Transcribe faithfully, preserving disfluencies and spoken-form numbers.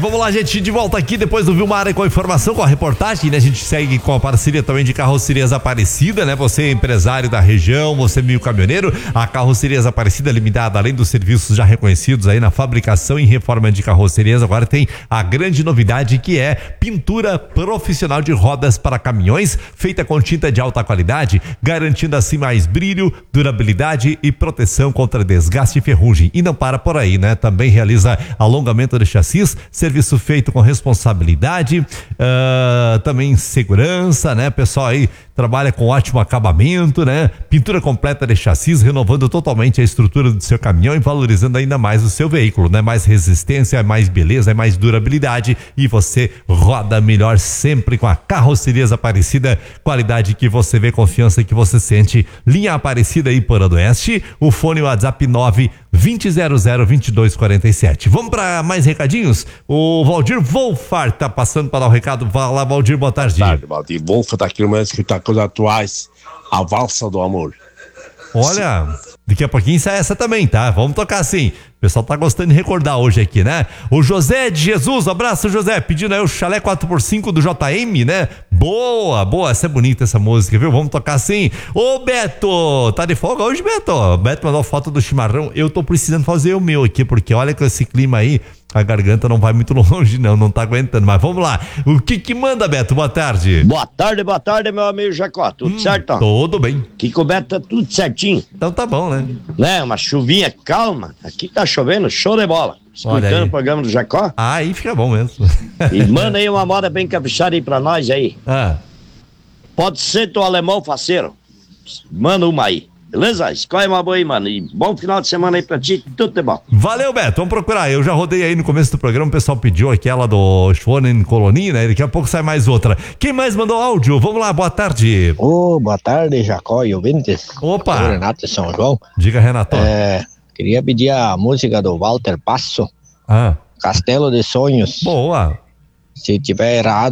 vamos lá, gente, de volta aqui depois do Vilmar com a informação, com a reportagem, né? A gente segue com a parceria também de Carrocerias Aparecida, né? Você é empresário da região, você é meio caminhoneiro, a Carrocerias Aparecida Limitada, além dos serviços já reconhecidos aí na fabricação e reforma de carrocerias, agora tem a grande novidade que é pintura profissional de rodas para caminhões, feita com tinta de alta qualidade, garantindo assim mais brilho, durabilidade e proteção contra desgaste e ferrugem. E não para por aí, né? Também realiza alongamento de chassis, serviço feito com responsabilidade, uh, também segurança, né? Pessoal aí trabalha com ótimo acabamento, né? Pintura completa de chassis, renovando totalmente a estrutura do seu caminhão e valorizando ainda mais o seu veículo, né? Mais resistência, mais beleza, mais durabilidade e você roda melhor sempre com a Carrocerias Aparecida, qualidade que você vê, confiança que você sente. Linha Aparecida aí por Oeste, o fone WhatsApp nove vinte zero zero vinte e dois quarenta e sete. Vamos para mais recadinhos? O Valdir Wolfar tá passando para dar o recado. Vai lá, Valdir, boa tarde. Boa tarde, Valdir Wolfar tá aqui no mês que tá com os atuais, a Valsa do Amor. Olha, daqui a pouquinho sai essa também, tá? Vamos tocar assim. O pessoal tá gostando de recordar hoje aqui, né? O José de Jesus, abraço, José, pedindo aí o Chalé quatro por cinco do J M, né? Boa, boa, essa é bonita essa música, viu? Vamos tocar assim. Ô, Beto, tá de folga hoje, Beto? O Beto mandou foto do chimarrão. Eu tô precisando fazer o meu aqui, porque olha com esse clima aí, a garganta não vai muito longe, não, não tá aguentando, mas vamos lá. O que que manda, Beto? Boa tarde. Boa tarde, boa tarde, meu amigo Jacó, tudo hum, certo? Tudo bem. Aqui com o Beto tá tudo certinho. Então tá bom, né? Né, uma chuvinha calma, aqui tá chovendo, show de bola. Escutando o programa do Jacó. Ah, aí fica bom mesmo. E manda aí uma moda bem caprichada aí pra nós aí. Ah. Pode ser teu alemão faceiro. Manda uma aí. Beleza? Escolhe uma boa aí, mano. E bom final de semana aí pra ti, tudo de bom. Valeu, Beto. Vamos procurar. Eu já rodei aí no começo do programa, o pessoal pediu aquela do Schwonen Colonie, né? Daqui a pouco sai mais outra. Quem mais mandou áudio? Vamos lá, boa tarde. Ô, oh, boa tarde, Jacó e ouvintes. Opa. Sou Renato de São João. Diga, Renato. É, queria pedir a música do Walter Passo. Ah. Castelo de Sonhos. Boa. Se tiver errado,